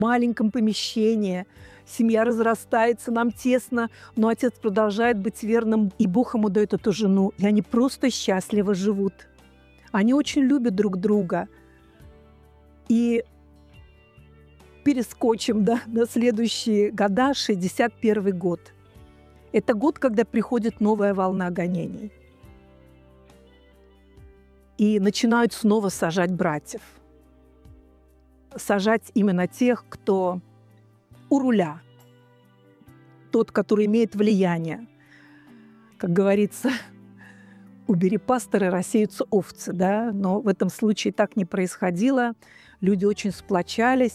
маленьком помещении. Семья разрастается, нам тесно, но отец продолжает быть верным, и Бог ему дает эту жену. И они просто счастливо живут. Они очень любят друг друга. И перескочим на следующие года, 61 год. Это год, когда приходит новая волна гонений. И начинают снова сажать братьев. Сажать именно тех, кто у руля. Тот, который имеет влияние. Как говорится, убери пастора, рассеются овцы, да? Но в этом случае так не происходило. Люди очень сплочались,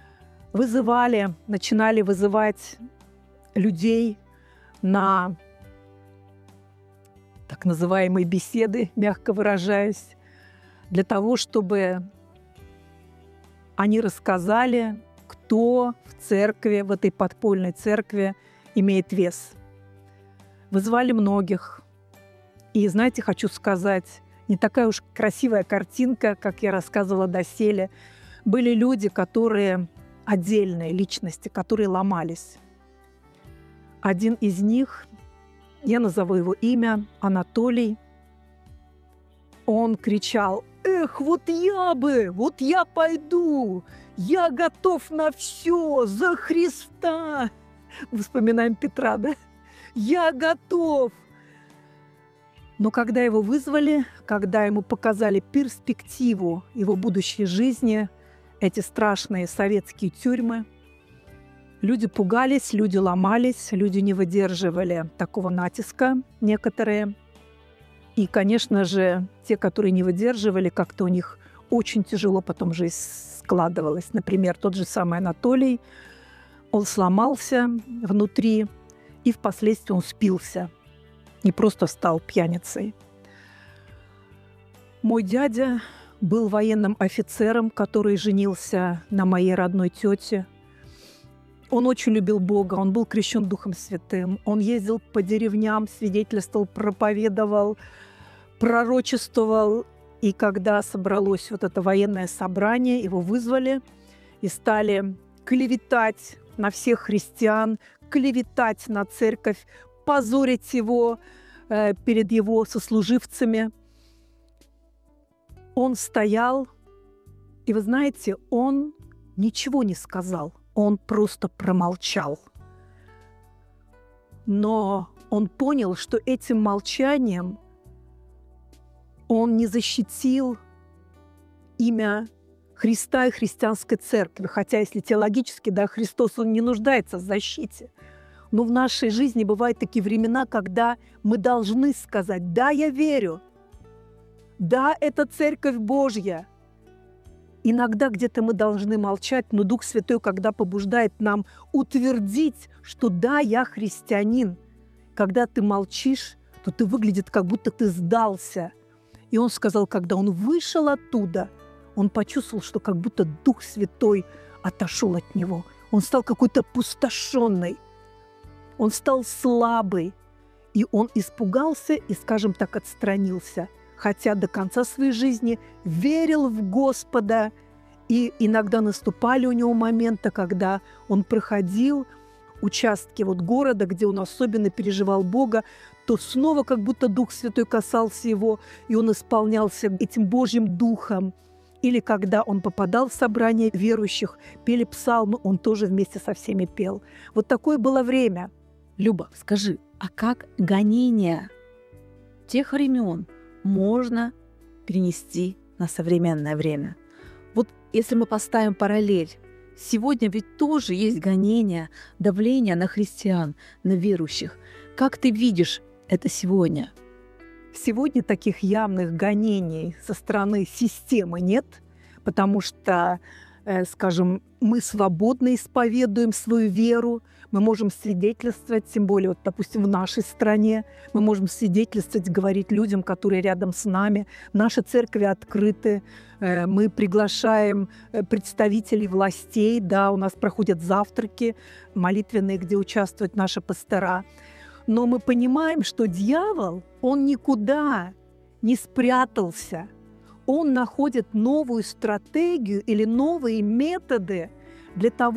начинали вызывать людей на так называемые беседы, мягко выражаясь, для того, чтобы они рассказали, кто в церкви, в этой подпольной церкви имеет вес. Вызвали многих. И, знаете, хочу сказать, не такая уж красивая картинка, как я рассказывала доселе. Были люди, которые отдельные личности, которые ломались. Один из них, я назову его имя, Анатолий, он кричал: «Эх, вот я пойду, я готов на все за Христа». Вспоминаем Петра, да? «Я готов». Но когда его вызвали, когда ему показали перспективу его будущей жизни, эти страшные советские тюрьмы, люди пугались, люди ломались, люди не выдерживали такого натиска некоторые. И, конечно же, те, которые не выдерживали, как-то у них очень тяжело потом жизнь складывалась. Например, тот же самый Анатолий, он сломался внутри, и впоследствии он спился. Не просто стал пьяницей. Мой дядя был военным офицером, который женился на моей родной тете. Он очень любил Бога, он был крещен Духом Святым. Он ездил по деревням, свидетельствовал, проповедовал, пророчествовал. И когда собралось вот это военное собрание, его вызвали и стали клеветать на всех христиан, клеветать на церковь, позорить его перед его сослуживцами. Он стоял, и вы знаете, он ничего не сказал, он просто промолчал. Но он понял, что этим молчанием он не защитил имя Христа и христианской церкви. Хотя, если теологически, да, Христос, он не нуждается в защите. Но в нашей жизни бывают такие времена, когда мы должны сказать: «Да, я верю. Да, это Церковь Божья». Иногда где-то мы должны молчать, но Дух Святой, когда побуждает нам утвердить, что да, я христианин, когда ты молчишь, то ты выглядит, как будто ты сдался. И он сказал, когда он вышел оттуда, он почувствовал, что как будто Дух Святой отошел от него. Он стал какой-то опустошенный. Он стал слабый, и он испугался и, скажем так, отстранился, хотя до конца своей жизни верил в Господа. И иногда наступали у него моменты, когда он проходил участки города, где он особенно переживал Бога, то снова как будто Дух Святой касался его, и он исполнялся этим Божьим Духом. Или когда он попадал в собрание верующих, пели псалмы, он тоже вместе со всеми пел. Вот такое было время. Люба, скажи, а как гонения тех времен можно перенести на современное время? Вот если мы поставим параллель, сегодня ведь тоже есть гонения, давление на христиан, на верующих. Как ты видишь это сегодня? Сегодня таких явных гонений со стороны системы нет, потому что, скажем, мы свободно исповедуем свою веру, мы можем свидетельствовать, тем более, допустим, в нашей стране, мы можем свидетельствовать, говорить людям, которые рядом с нами. Наши церкви открыты, мы приглашаем представителей властей, да, у нас проходят завтраки молитвенные, где участвуют наши пастора. Но мы понимаем, что дьявол, он никуда не спрятался. Он находит новую стратегию или новые методы для того,